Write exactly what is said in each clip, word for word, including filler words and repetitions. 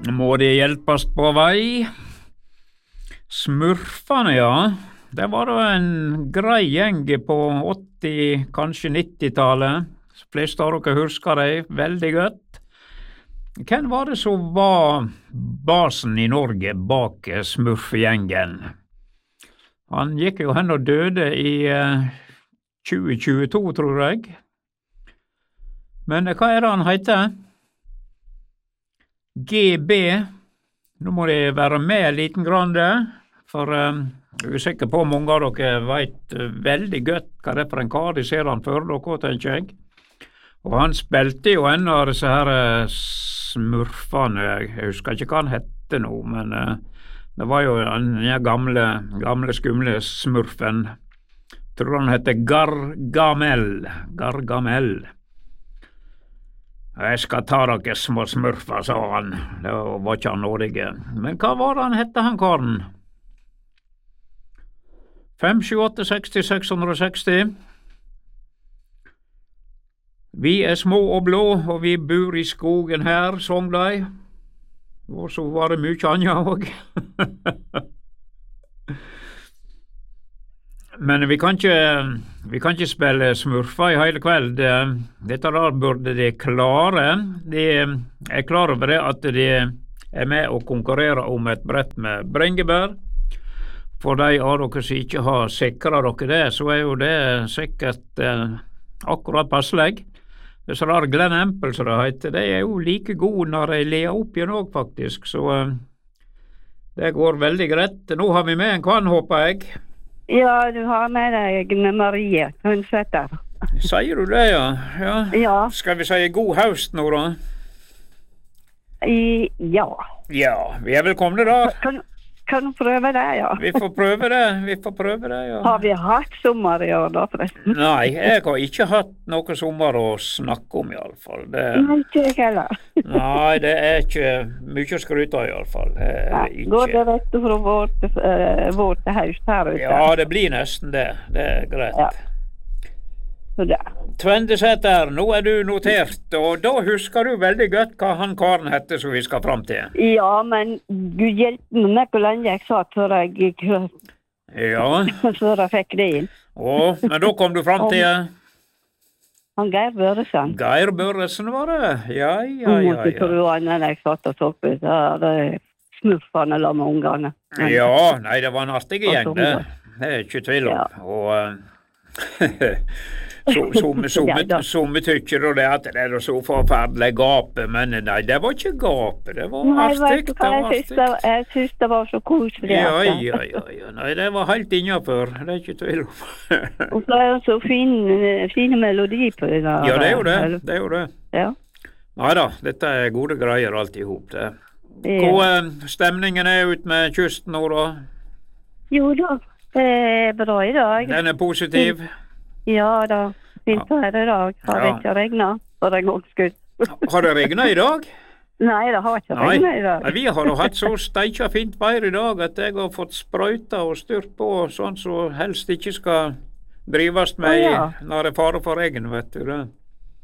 Må de hjelpes på vei? Smurfene, ja. Det var da en grei gjeng på åtti, kanskje nitti-tallet. De fleste av dere husker det veldig godt. Hvem var det som var basen i Norge bak smurfegjengen? Han gikk jo hen og døde i eh, tjue tjueto, tror jeg. Men hva er det han heter? G B. Nå må de være med liten grann, for um, jeg er sikker på mange av dere vet uh, veldig godt hva det er for en kar. De ser han før dere, tenker jeg. Og han spilte jo en av disse her uh, smurfene. Jeg husker ikke hva han hette nå, men uh, det var jo den gamle, gamle skumle smurfen. Jeg tror han hette Gargamel. Gargamel. Jeg skal ta dere små smurfer, sa han. Det var ikke han nådige. Men hva var det han hette, han karen? fem, sju, åtte, seksti, seks hundre og seksti. Vi er små og blå, og vi bor i skogen her, sang de. Og så var det mye annet også. Men vi kan ikke, vi kan ikke spille smurfer i hele kveld. Dette der burde de klare. De er klar over det at de er med og konkurrerer om et brett med bringebær. For de av dere som ikke har sikret dere det, så er jo det sikkert eh, akkurat passelig. Disse der Glen Empel, som det heter, de er jo like gode når de ler opp igjen også, faktisk. Så eh, det går veldig greit. Nå har vi med en kvann, håper jeg. Ja, du har med deg Marie Hundsæter. Sier du det, ja? ja? Ja. Skal vi si god høst nå, da? I, ja. Ja, vi er velkomne da. Kan, kan du prøve det, ja? Vi får prøve det, vi får prøve det, ja. Har vi hatt sommer i år da, forresten? Nei, jeg har ikke hatt noe sommer å snakke om, i alle fall. Det... Nei, ikke jeg heller. Nei, det er ikke mye å skryte av, i alle fall. Det Nei, ikke... går det rett fra vår til, uh, vår til høst her ute? Ja, det blir nesten det. Det er greit. Ja. Så det. Tvendesæter, nå er du notert, og da husker du veldig godt hva han karen hette som vi skal fram til. Ja, men Gud hjelpe meg hvor lenge jeg satt før jeg, Ja. før jeg fikk det inn. Å, men da kom du fram til... Han Geir Børresen. Geir Børresen var det? Ja, ja, ja, Hun måtte ja. tro han når jeg satt og så på det smurfene la med ungene. Ja, nei, det var en artig gjeng, det. Det er ikke tvil om. Ja. Og... Uh, Somme så, tykker det at det er så forferdelig gape, men nei, det var ikke gape, det var nei, artig. Det var jeg, synes det, jeg synes det var så koselig. Ja, ja, ja, ja, nei, det var helt innenfor, det er ikke tvil om. Og så er det så fin, fine melodi på det der. Ja, det er jo det, det er jo det. Ja. Neida, dette er gode greier alt i hop, det. Hvor ja. Stemningen er ut med kysten nå da? Jo da, det er bra i dag. Den er positiv? Ja da, fint vær i dag. Har det Ja. ikke regnet for en gangs skyld. Har det regnet i dag? Nei, det har ikke Nei. regnet i dag. Nei, vi har jo hatt så steikja fint vær i dag at jeg har fått sprøyta og styrt på sånn som helst ikke skal drives med Å, ja. når det er fare for regn, vet du det.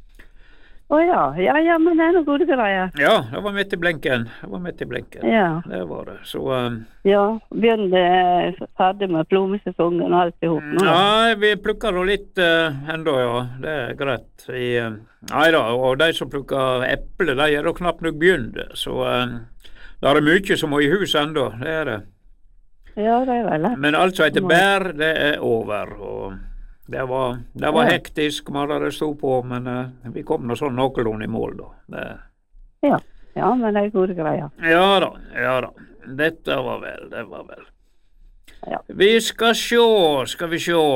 Å ja, ja, ja, men det er noe gode greier. Ja, det var midt i blinken. Det var midt i blinken. Ja. Det var det. Så um, Ja, begynte ferdig med plommesesongen og alt i hop nå. Nei, vi plukker nå litt uh, enda, ja. Det er greit. I, uh, nei da, og de som plukker eple, de er da knapt nok begynt. Så uh, det er mye som må i hus enda, det er det. Ja, det er vel det. Men alt som heter bær, det er over. Og det var, det var Ja. hektisk, man det stod på, men uh, vi kom nå sånn noenlunde i mål da. Det... Ja. ja, men det er gode greier. Ja da, ja da. Dette var vel, det var vel. Ja. Vi skal sjå, skal vi sjå.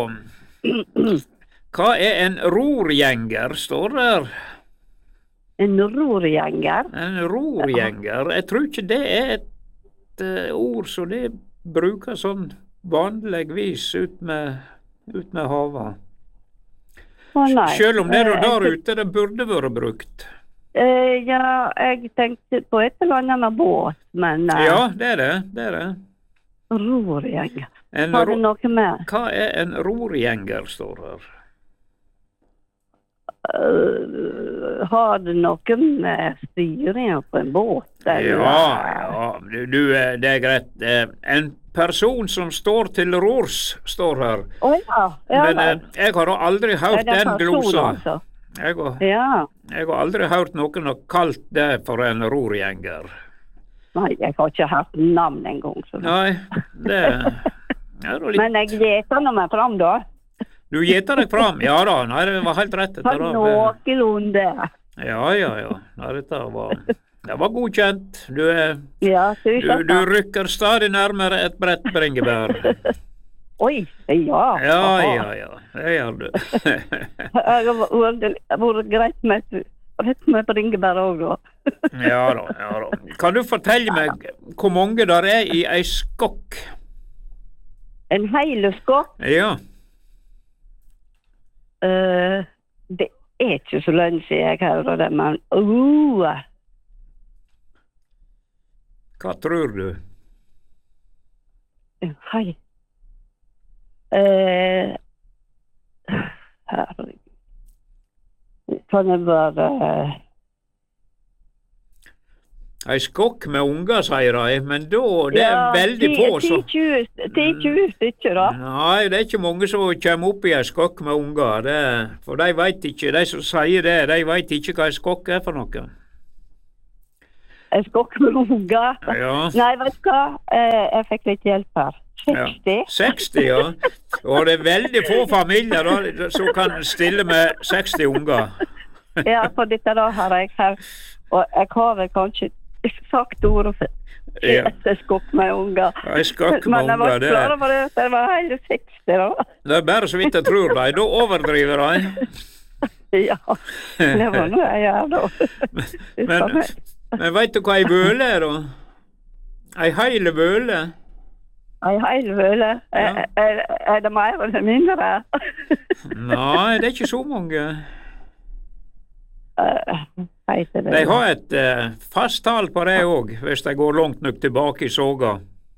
Hva er en rorgjenger, står der? En rorgjenger? En rorgjenger? Jeg tror ikke det er et uh, ord som det bruker sånn vanligvis ut med, ut med havet. Å nei. Selv om det er Eh, der jeg- ute, det burde vært brukt. Eh, ja, jeg tenkte på et eller annet med båt, men eh, Ja, det er det, det er det. rorgjenger. En Har du ro- noe med? Hva er en rorgjenger, står her? uh, har det noe med styringen på en båt? Eller? Ja, ja, du, du, eh, det er greit. Eh, En person som står til rors, står her. Å ja, ja Men eh, vel. jeg har da aldri Er hørt det den person, glosa. altså? Jeg har, Ja. jeg har aldri hørt noen har kalt det for en rorgjenger. Nei, jeg har ikke hørt navn engang. Så. Nei, det ja, det var litt... Men jeg gjeter nå meg fram, da. Du gjeter deg fram? Ja da, nei, det var helt rett. På Dette da. noenlunde. Ja, ja, ja. Nei, dette var, det var godkjent. Du, er, Ja, du, tusen du takk. rykker stadig nærmere et bredt bringebær. Oi, ja. Ja, aha. ja, ja. Det gjør du. Jeg har vært- vært greit med, rett med bringebær også, da. Ja da, ja da. Kan du fortelle meg hvor mange der er i ei skokk? En hel skokk. Ja. Uh, det er ikke så lenge siden jeg hører det, men uh, Hva tror du? hei. Uh, herregud. Kan det være uh, Ei skokk med unger, sier de, men da det er veldig få som ti tjue stykker, da. Nei, det er ikke mange som kommer opp i ei skokk med unger. Det, for de vet ikke, de som sier det, de vet ikke hva ei skokk er for noe. En skokk med unger. Ja. Nei, vet du hva? Uh, jeg fikk litt hjelp her. seksti. Ja. seksti, ja. Og det er veldig få familier da, som kan stille med seksti unger. Ja, for dette da har jeg her. Og jeg har vel kanskje sagt ordet for Ja. et skokk med unger. Ei skokk med Men jeg var unger, det klar er, over det, at det var hele seksti da. det er bare så vidt jeg tror de. Da overdriver de. Ja, det var noe jeg gjør da. Men, men vet du hva ei vøle er, da? Ei heile vøle? Ei hel vøle. Ja. Er, er, er det mer eller mindre? Nei, det er ikke så mange. Uh, heter det. De har et uh, fast tall på det òg, hvis de går langt nok tilbake i soga.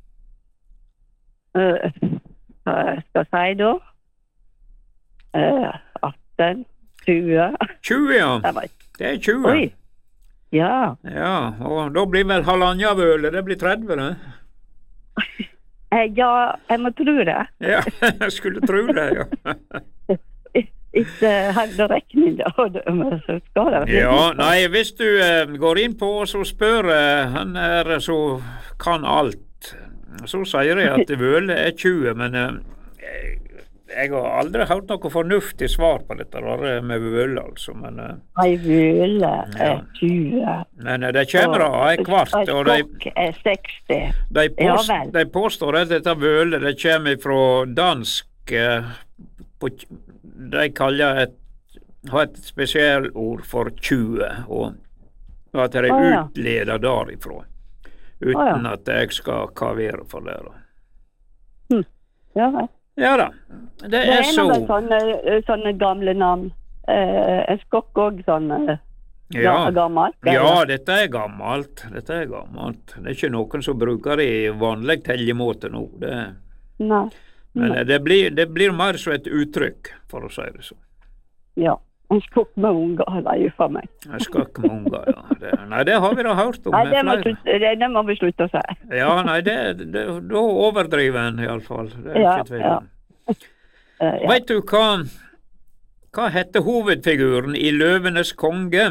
Uh, hva jeg skal si da? Uh, atten, tjue. tjue, ja. Jeg vet. Det er tjue. Oi. Ja. Ja, og da blir vel halvannen vøle, det blir tretti, det. Eh, ja, jeg må tro det. Ja, jeg skulle tro det, ja. Ikke hadde regning da, men så skal det. Ja, nei, hvis du eh, går inn på og så spør eh, han er så kan alt, så sier jeg at vøle er tjue, men eh, jeg har aldri hørt noe fornuftig svar på dette der med vøle, altså, men eh, Ei vøle er Ja. tjue. men eh, det kommer da ei kvart, Ei og de, skokk er seksti. de, Ja påst, vel. de påstår at dette vøle, det kommer fra dansk, eh, på, de kaller et, har et spesialord for tjue, og at de Å, ja. utleder derifra, uten Å, ja. at jeg skal kavere for det. Da. Hm. Ja, vel. Ja da, det Det er er så. noen sånne, sånne gamle navn. Eh, en skokk også sånn Ja. gammelt. Ja, dette er gammelt. Dette er gammelt. Det er ikke noen som bruker det i vanlig tellemåte nå. Det, Nei. men Nei. det blir, det blir mer som et uttrykk, for å si det sånn. Ja. En skokk med unger, det er jo for meg. Jeg skal ikke med unger, ja. Det, nei, det har vi da hørt om. Nei, med det må, flere. slutt- det, det må vi slutte å si. Ja, nei, det, det, da overdriver en iallfall. Det er Ja, ikke tvil ja. om. Eh, ja. Vet du hva Hva heter hovedfiguren i 'Løvenes konge'?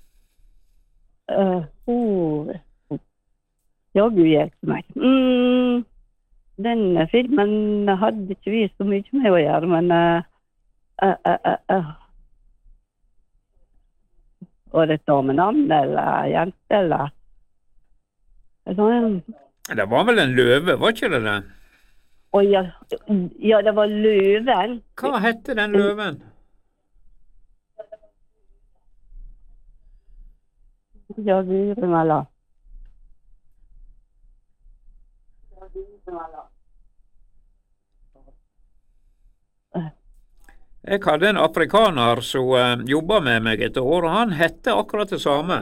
Uh, oh. Ja, Gud hjelpe meg. Mm, den filmen hadde ikke vi så mye med å gjøre, men uh, uh, uh, uh, uh. Var det et damenavn, eller jente, eller? Sånn, Det var vel en løve, var ikke det det? Å ja, ja, det var løven. Hva hette den løven? Ja, Gud meg la. Jeg hadde en afrikaner som uh, jobba med meg et år, og han hette akkurat det samme.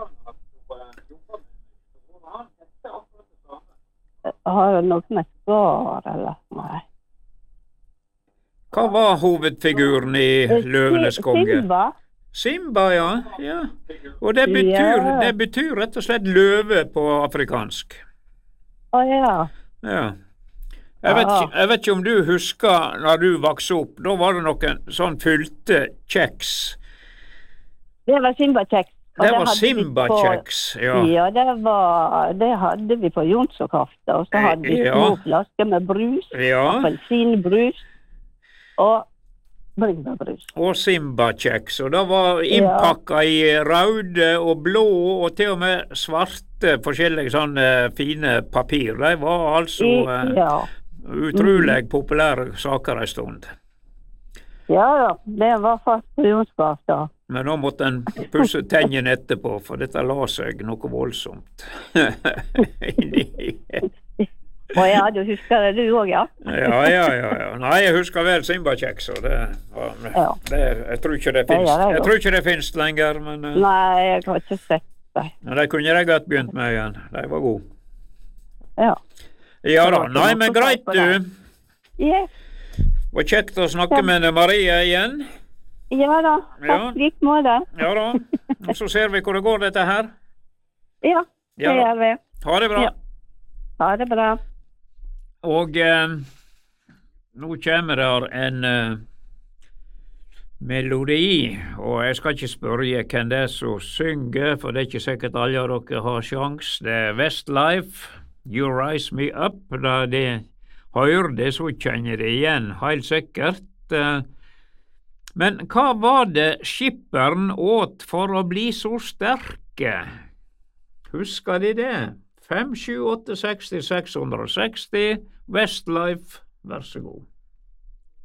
Har du noe med svar, eller? Nei. Hva var hovedfiguren i 'Løvenes konge'? Silva. Simba, ja. ja. Og det betyr, Ja. det betyr rett og slett løve på afrikansk. Å ja. Ja. Jeg vet, Ja. ikke- jeg vet ikke om du husker når du vokste opp, da var det noen sånn fylte kjeks. Det var Simba-kjeks. og Det var hadde vi på- Simba-kjeks, ja. Ja, det, var, det hadde vi på Jonssokaftet, og så hadde vi Ja. små flasker med brus, Ja, appelsinbrus og bringebærbrus. og Simba-kjeks. Og det var innpakka i røde og blå og til og med svarte forskjellige sånne fine papir. De var altså eh, Ja. utrolig populære saker en stund. ja da, det var fast på Jonssokaftet. Men nå måtte en pusse tennene etterpå, for dette la seg noe voldsomt. Å ja, du husker det du òg, ja? ja, ja, ja, ja. Nei, jeg husker vel Simba-kjeks, og det, var- Ja. det Jeg tror ikke det Det finnes gjør jeg Jeg jo. tror ikke det finnes lenger, men eh, Nei, jeg har ikke sett det. men de kunne jeg godt begynt med igjen. De var gode. Ja. Ja Det da. var ikke Nei, noe men feil greit, på du. det. Yes. Var kjekt å snakke med deg, Marie, igjen. Ja da, Ja. takk like måte. Ja da. Og så ser vi hvor det går, dette her. Ja, det Ja da. gjør vi. Ha det bra. Ja. Ha det bra. Og eh, nå kommer der en eh, melodi, og jeg skal ikke spørre hvem det er som synger, for det er ikke sikkert alle av dere har sjans. Det er Westlife, You Rise Me Up. Da de hører det, så kjenner de igjen, helt sikkert. Eh, Men hva var det skipperen åt for å bli så sterke? Husker de det? fem sju åtte seksti seks hundre og seksti Westlife, vær så god.